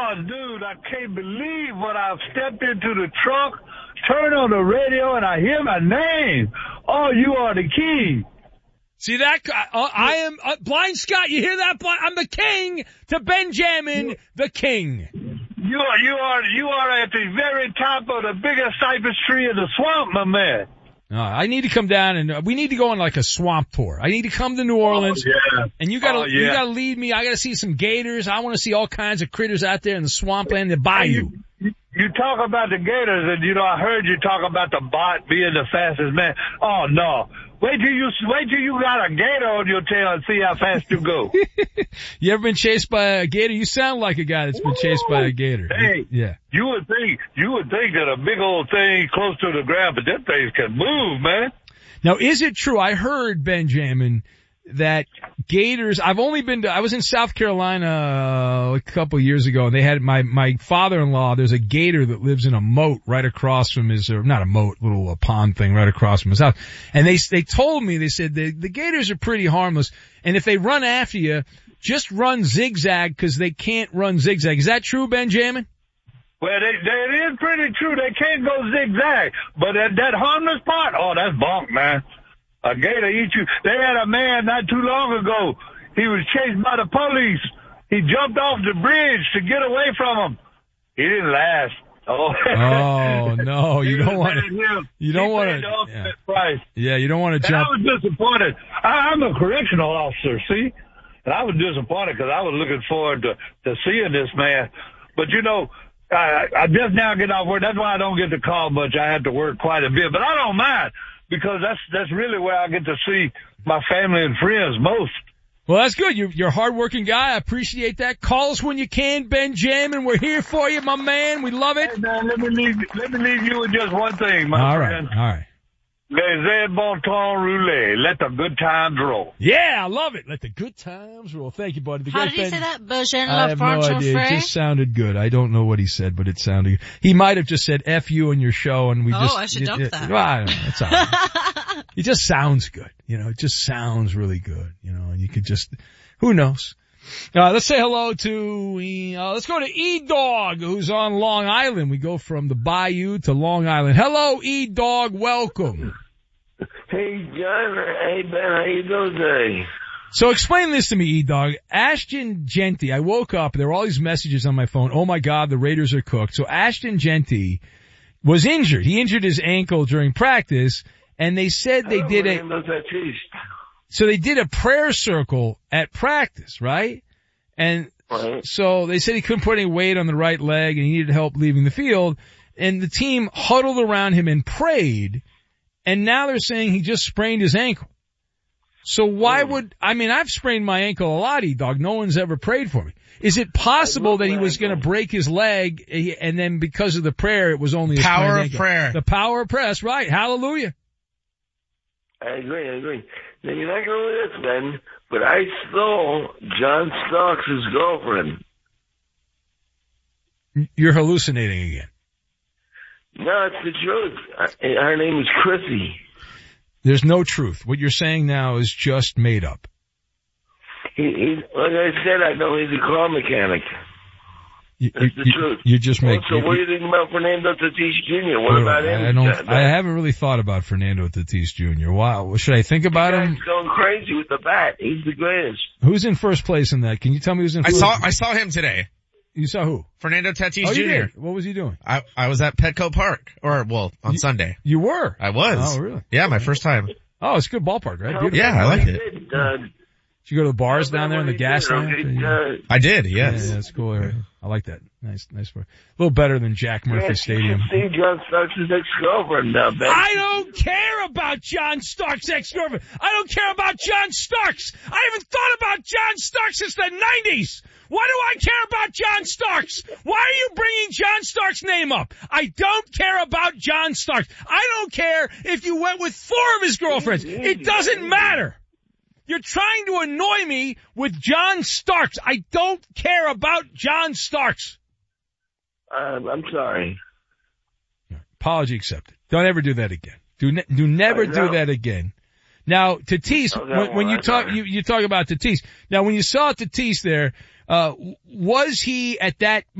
Oh, dude, I can't believe what I've stepped into the truck, turn on the radio, and I hear my name. Oh, you are the king. See that? I am Blind Scott. You hear that? I'm the king to Benjamin, the king. You are at the very top of the biggest cypress tree in the swamp, my man. I need to come down and we need to go on like a swamp tour. I need to come to New Orleans. And you gotta lead me. I gotta see some gators. I want to see all kinds of critters out there in the swampland, the bayou. You talk about the gators, and I heard you talk about the bot being the fastest man. Oh no! Wait till you got a gator on your tail and see how fast you go. You ever been chased by a gator? You sound like a guy that's been chased by a gator. Hey, yeah. You would think that a big old thing close to the ground, but that thing can move, man. Now, is it true? I heard, Benjamin, that gators, I was in South Carolina a couple of years ago, and they had my father-in-law, there's a gator that lives in a moat right across from his, or not a moat, little pond thing right across from his house. And they told me, they said the gators are pretty harmless, and if they run after you, just run zigzag because they can't run zigzag. Is that true, Benjamin? Well, it is pretty true. They can't go zigzag, but that harmless part, oh, that's bunk, man. A gator eat you. They had a man not too long ago. He was chased by the police. He jumped off the bridge to get away from them. He didn't last. Oh no, you don't want to. You don't want to. Yeah, you don't want to jump. I was disappointed. I'm a correctional officer, see, and I was disappointed because I was looking forward to seeing this man. But I just now get off work. That's why I don't get to call much. I have to work quite a bit, but I don't mind. Because that's really where I get to see my family and friends most. Well, that's good. You're a hard-working guy. I appreciate that. Call us when you can, Benjamin. We're here for you, my man. We love it. Hey, man, let me leave you with just one thing, my friend. All right. Les bon temps rouler. Let the good times roll. Yeah, I love it. Let the good times roll. Thank you, buddy. How did he say that? I have no idea. It just sounded good. I don't know what he said, but it sounded good. He might have just said F you on your show, and I should dump that. Well, I don't know. It's all right. It just sounds good. It just sounds really good. And you could just, who knows? Let's say hello to, let's go to E-Dog, who's on Long Island. We go from the Bayou to Long Island. Hello, E-Dog. Welcome. Hey, John. Hey, Ben. How you doing today? So explain this to me, E-Dog. Ashton Genty, I woke up, there were all these messages on my phone. Oh my God, the Raiders are cooked. So Ashton Genty was injured. He injured his ankle during practice, and they said they did So they did a prayer circle at practice, right? And so they said he couldn't put any weight on the right leg and he needed help leaving the field. And the team huddled around him and prayed. And now they're saying he just sprained his ankle. So why I've sprained my ankle a lot, E-Dog. No one's ever prayed for me. Is it possible that he was going to break his leg and then because of the prayer, it was only a power of prayer? The power of prayer. That's right. Hallelujah. I agree. Now, you're not going to this, Ben, but I stole John Starks' girlfriend. You're hallucinating again. No, it's the truth. Her name is Chrissy. There's no truth. What you're saying now is just made up. He like I said, I know he's a car mechanic. That's the truth. You just make. So what do you think about Fernando Tatis Jr.? What about him? I haven't really thought about Fernando Tatis Jr. Wow. Should I think about him? He's going crazy with the bat. He's the greatest. Who's in first place in that? Can you tell me who's in first? I saw him today. You saw who? Fernando Tatis Jr. You did? What was he doing? I was at Petco Park. On Sunday. You were? I was. Oh, really? Yeah, my first time. Oh, it's a good ballpark, right? Yeah, I like it. Did you go to the bars down there in the gas lamp? I did, yes. Yeah, that's cool area. I like that. Nice bar. A little better than Jack Murphy Stadium. See John Starks' ex-girlfriend now, Ben. I don't care about John Starks' ex-girlfriend. I don't care about John Starks. I haven't thought about John Starks since the 90s. Why do I care about John Starks? Why are you bringing John Starks' name up? I don't care about John Starks. I don't care if you went with 4 of his girlfriends. It doesn't matter. You're trying to annoy me with John Starks. I don't care about John Starks. I'm sorry. Apology accepted. Don't ever do that again. Do never do that again. Now, Tatis, when you talk about Tatis. Now, when you saw Tatis there, was he at that